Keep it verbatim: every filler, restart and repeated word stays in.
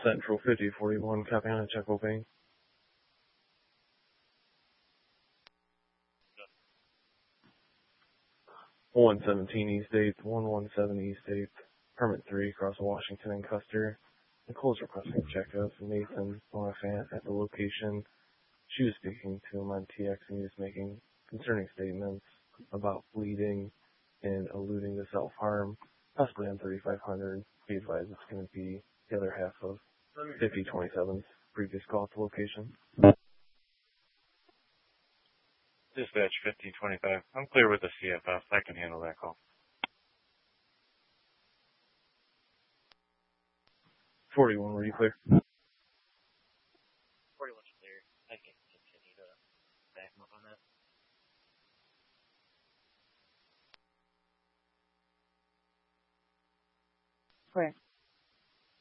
Central fifty forty-one, copy on a check opening. one seventeen East eighth, one one seven East eighth, permit three, across Washington and Custer. Nicole's requesting check of Nathan Bonifant at the location. She was speaking to him on T X and he was making concerning statements about bleeding and alluding to self-harm, possibly on thirty-five hundred. Be advised it's going to be the other half of fifty twenty-seven's previous call at the location. Dispatch fifty twenty-five. I'm clear with the C F F. I can handle that call. forty-one, were you clear?